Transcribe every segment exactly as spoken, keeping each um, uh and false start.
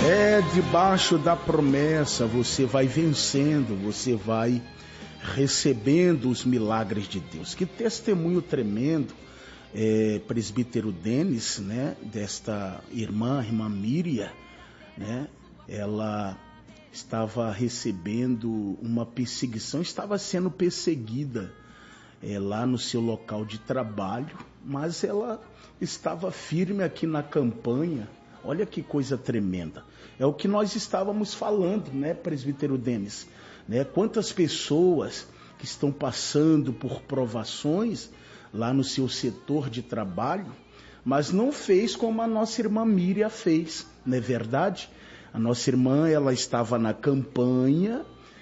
É debaixo da promessa, você vai vencendo, você vai recebendo os milagres de Deus. Que testemunho tremendo, é, presbítero Denis, né, desta irmã, irmã Miriam, né, ela estava recebendo uma perseguição, estava sendo perseguida é, lá no seu local de trabalho, mas ela estava firme aqui na campanha. Olha que coisa tremenda. É o que nós estávamos falando, né, presbítero Denis? Né? Quantas pessoas que estão passando por provações lá no seu setor de trabalho, mas não fez como a nossa irmã Miriam fez, não é verdade? A nossa irmã, ela estava na campanha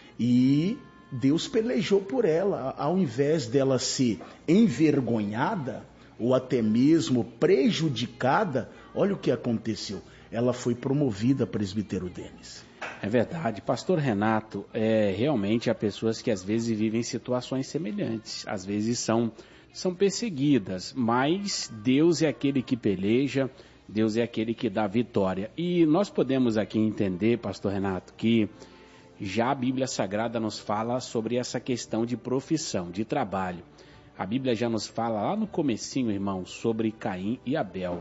e Deus pelejou por ela. Ao invés dela ser envergonhada ou até mesmo prejudicada, olha o que aconteceu. Ela foi promovida, presbítero Denis. É verdade. Pastor Renato, é, realmente há pessoas que às vezes vivem situações semelhantes. Às vezes são, são perseguidas, mas Deus é aquele que peleja, Deus é aquele que dá vitória. E nós podemos aqui entender, pastor Renato, que já a Bíblia Sagrada nos fala sobre essa questão de profissão, de trabalho. A Bíblia já nos fala lá no comecinho, irmão, sobre Caim e Abel.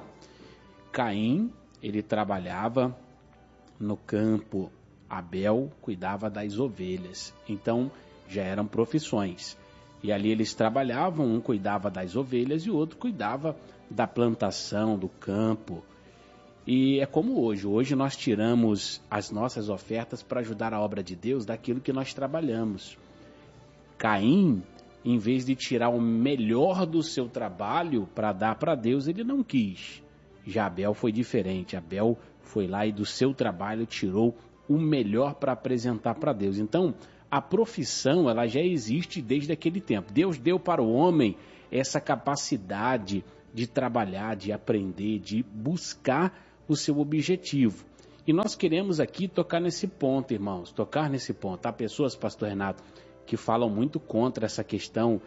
Caim, ele trabalhava no campo, Abel cuidava das ovelhas. Então, já eram profissões. E ali eles trabalhavam, um cuidava das ovelhas e o outro cuidava da plantação, do campo. E é como hoje. Hoje nós tiramos as nossas ofertas para ajudar a obra de Deus daquilo que nós trabalhamos. Caim, em vez de tirar o melhor do seu trabalho para dar para Deus, ele não quis. Já Abel foi diferente. Abel foi lá e do seu trabalho tirou o melhor para apresentar para Deus. Então, a profissão, ela já existe desde aquele tempo. Deus deu para o homem essa capacidade de trabalhar, de aprender, de buscar o seu objetivo. E nós queremos aqui tocar nesse ponto, irmãos, tocar nesse ponto. Há pessoas, pastor Renato, que falam muito contra essa questão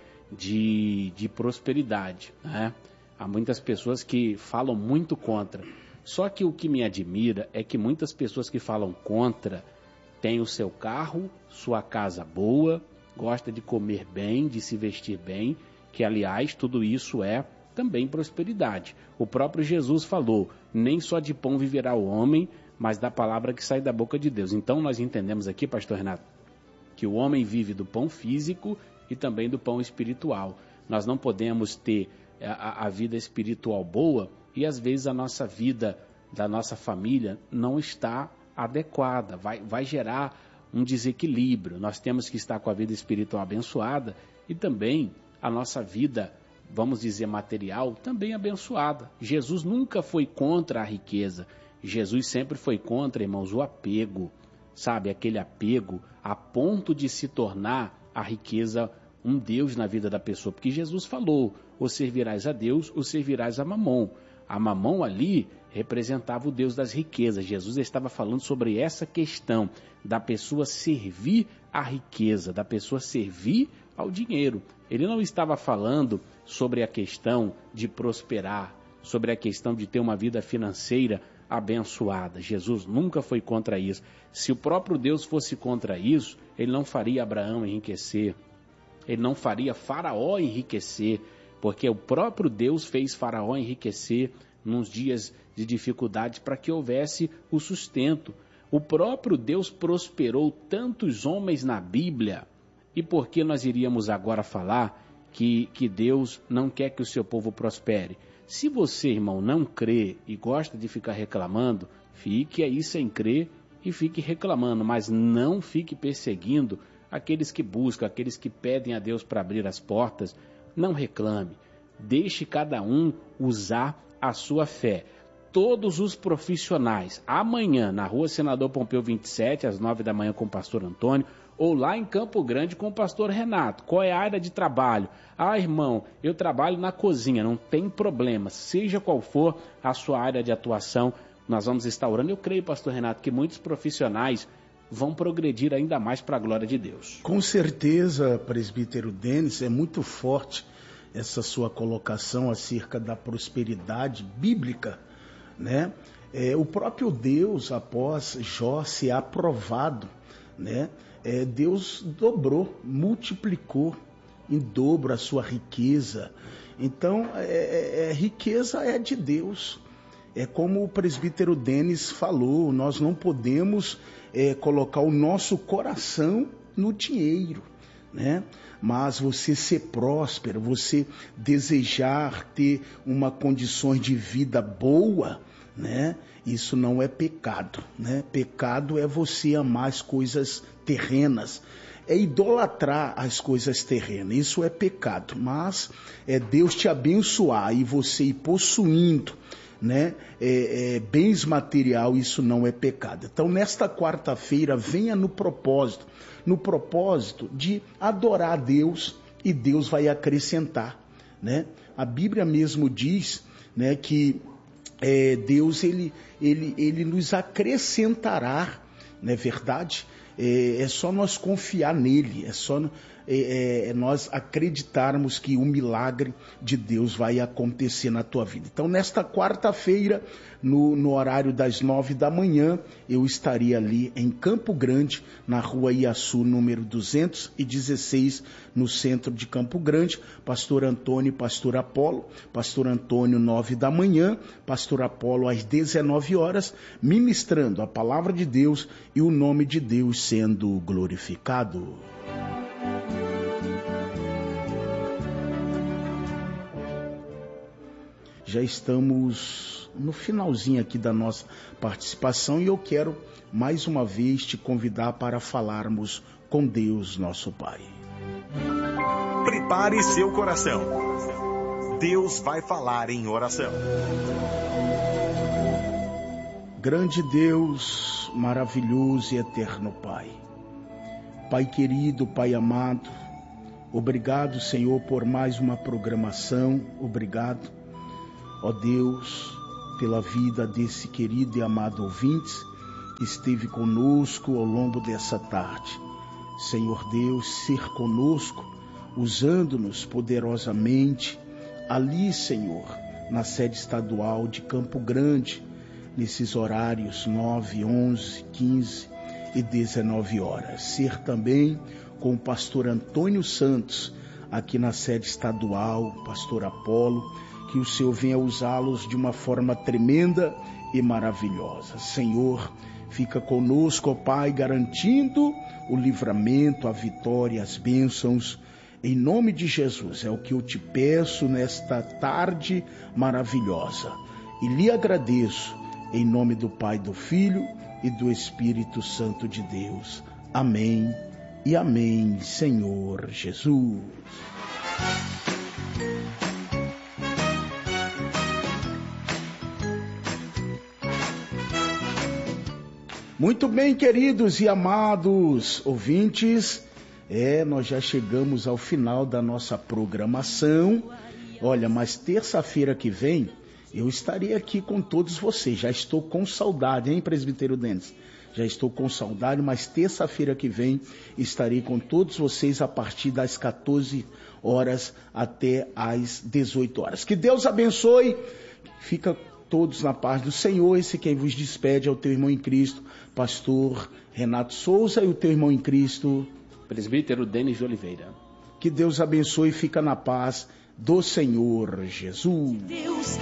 de, de prosperidade, né? Há muitas pessoas que falam muito contra. Só que o que me admira é que muitas pessoas que falam contra têm o seu carro, sua casa boa, gosta de comer bem, de se vestir bem, que aliás tudo isso é também prosperidade. O próprio Jesus falou, nem só de pão viverá o homem, mas da palavra que sai da boca de Deus. Então nós entendemos aqui, pastor Renato, que o homem vive do pão físico e também do pão espiritual. Nós não podemos ter a, a vida espiritual boa e às vezes a nossa vida da nossa família não está adequada, vai, vai gerar um desequilíbrio. Nós temos que estar com a vida espiritual abençoada e também a nossa vida, vamos dizer, material, também abençoada. Jesus nunca foi contra a riqueza. Jesus sempre foi contra, irmãos, o apego, sabe? Aquele apego a ponto de se tornar a riqueza um Deus na vida da pessoa. Porque Jesus falou, ou servirás a Deus, ou servirás a Mamon. A Mamon ali representava o Deus das riquezas. Jesus estava falando sobre essa questão da pessoa servir à riqueza, da pessoa servir ao dinheiro. Ele não estava falando sobre a questão de prosperar, sobre a questão de ter uma vida financeira abençoada. Jesus nunca foi contra isso. Se o próprio Deus fosse contra isso, ele não faria Abraão enriquecer, ele não faria Faraó enriquecer, porque o próprio Deus fez Faraó enriquecer nos dias de dificuldade para que houvesse o sustento. O próprio Deus prosperou tantos homens na Bíblia. E por que nós iríamos agora falar que, que Deus não quer que o seu povo prospere? Se você, irmão, não crê e gosta de ficar reclamando, fique aí sem crer e fique reclamando, mas não fique perseguindo aqueles que buscam, aqueles que pedem a Deus para abrir as portas. Não reclame, deixe cada um usar a sua fé. Todos os profissionais, amanhã na rua Senador Pompeu vinte e sete, às nove da manhã com o pastor Antônio, ou lá em Campo Grande com o pastor Renato. Qual é a área de trabalho? Ah, irmão, eu trabalho na cozinha, não tem problema, seja qual for a sua área de atuação, nós vamos estar orando. Eu creio, pastor Renato, que muitos profissionais vão progredir ainda mais para a glória de Deus. Com certeza, presbítero Denis, é muito forte essa sua colocação acerca da prosperidade bíblica, né? É, o próprio Deus, após Jó ser aprovado, né, é, Deus dobrou, multiplicou em dobro a sua riqueza. Então, é, é, riqueza é de Deus. É como o presbítero Denis falou, nós não podemos é, colocar o nosso coração no dinheiro, né? Mas você ser próspero, você desejar ter uma condições de vida boa, né? Isso não é pecado, né? Pecado é você amar as coisas terrenas, é idolatrar as coisas terrenas, isso é pecado. Mas é Deus te abençoar e você ir possuindo, né, é, é, bens material, isso não é pecado. Então, nesta quarta-feira, venha no propósito, no propósito de adorar a Deus, e Deus vai acrescentar, né? A Bíblia mesmo diz, né, que é, Deus ele, ele, ele nos acrescentará, não é verdade? É, é só nós confiar nele, é só é, é, nós acreditarmos que o milagre de Deus vai acontecer na tua vida. Então, nesta quarta-feira, no, no horário das nove da manhã, eu estaria ali em Campo Grande, na rua Iaçu, número duzentos e dezesseis, no centro de Campo Grande. Pastor Antônio e Pastor Apolo. Pastor Antônio, nove da manhã, Pastor Apolo, às dezenove horas, ministrando a palavra de Deus e o nome de Deus sendo glorificado. Já estamos no finalzinho aqui da nossa participação e eu quero mais uma vez te convidar para falarmos com Deus, nosso Pai. Prepare seu coração. Deus vai falar em oração. Grande Deus, maravilhoso e eterno Pai. Pai querido, Pai amado, obrigado, Senhor, por mais uma programação. Obrigado, ó Deus, pela vida desse querido e amado ouvinte que esteve conosco ao longo dessa tarde. Senhor Deus, ser conosco, usando-nos poderosamente, ali, Senhor, na sede estadual de Campo Grande, nesses horários nove, onze, quinze e dezenove horas. Ser também com o pastor Antônio Santos, aqui na sede estadual, pastor Apolo, que o Senhor venha usá-los de uma forma tremenda e maravilhosa. Senhor, fica conosco, ó Pai, garantindo o livramento, a vitória, as bênçãos, em nome de Jesus. É o que eu te peço nesta tarde maravilhosa. E lhe agradeço, em nome do Pai, do Filho e do Espírito Santo de Deus. Amém e amém, Senhor Jesus. Muito bem, queridos e amados ouvintes, é, nós já chegamos ao final da nossa programação. Olha, mas terça-feira que vem eu estarei aqui com todos vocês. Já estou com saudade, hein, presbítero Denis? Já estou com saudade, mas terça-feira que vem estarei com todos vocês a partir das quatorze horas até às dezoito horas. Que Deus abençoe. Fica todos na paz do Senhor. Esse quem vos despede é o teu irmão em Cristo, pastor Renato Souza, e o teu irmão em Cristo, presbítero Denis de Oliveira. Que Deus abençoe e fica na paz do Senhor Jesus. Deus.